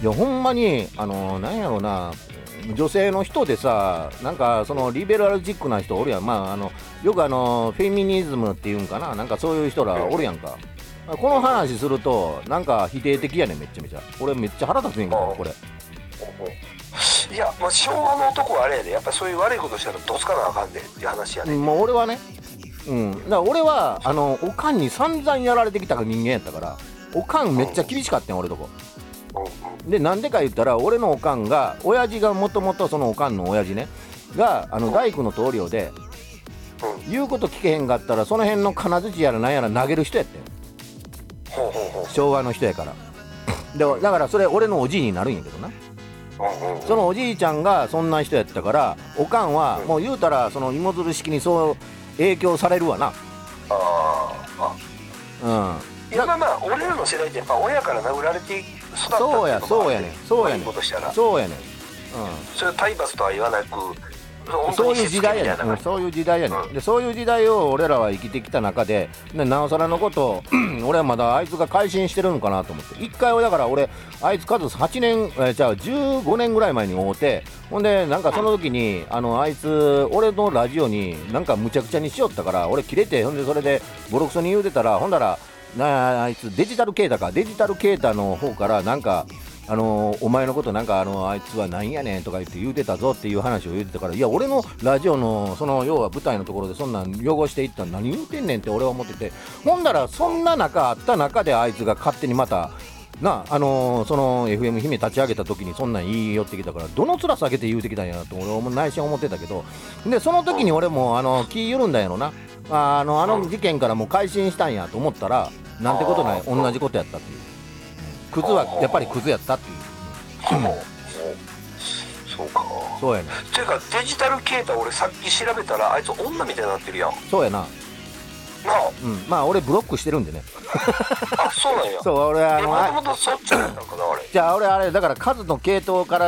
いやほんまになんやろな、女性の人でさ、なんかそのリベラルチックな人おるやん。まあよくフェミニズムっていうんかな、なんかそういう人らおるやんか。この話するとなんか否定的やねん、めっちゃめちゃ。俺めっちゃ腹立つねんけどこれ。 いや、まあ、昭和の男はあれやで、やっぱそういう悪いことしたらどつかなあかんでっていう話やね。 もう俺はね、だから俺はおかんに散々やられてきた人間やったから、おかんめっちゃ厳しかったん、俺とこ。でなんでか言ったら、俺のおかんが、親父がもともとそのおかんの親父ねが大工の棟梁で、言うこと聞けへんかったらその辺の金槌やらなんやら投げる人やったよ。昭和の人やからでだからそれ俺のおじいになるんやけどな。そのおじいちゃんがそんな人やったから、おかんはもう言うたらその芋づる式にそう影響されるわな。 いや、まあ俺らの世代ってやっぱ親から殴られて育ったっていうのもあって、 そうやねんそうれ体罰とは言わなく、 そういう時代やねん、そういう時代やねん。でそういう時代を俺らは生きてきた中で、なおさらのこと俺はまだあいつが改心してるのかなと思って、一回だから俺あいつ数8年じゃあ15年ぐらい前に会うて、ほんでなんかその時にあいつ俺のラジオになんかむちゃくちゃにしよったから、俺キレて、ほんでそれでボロクソに言うてたら、ほんだらあいつデジタルケータの方からなんかお前のことなんかあいつはなんやねんとか言うてたぞっていう話を言うてたから、いや俺のラジオのその要は舞台のところでそんなん汚していったら何言うてんねんって俺は思ってて、ほんだらそんな中あった中であいつが勝手にまたなその FM 姫立ち上げた時にそんなん言い寄ってきたから、どの面下げて言うてきたんやなと俺も内心思ってたけど、でその時に俺も気緩んだんやろな。事件からもう改心したんやと思ったら、なんてことない、同じことやったっていう。クズはやっぱりクズやったっていう。 そうか。 そうやね。 ていうかデジタルケータ俺さっき調べたらあいつ女みたいになってるやん。 そうやな。 なあ、 まあ俺ブロックしてるんでね。 あ、そうなんや。 そう、俺もともとそっちだったんかな、あれ。 じゃあ俺あれだから数の系統から